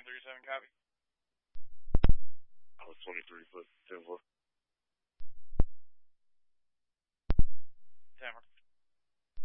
937, copy. I was 23 foot, 10 4.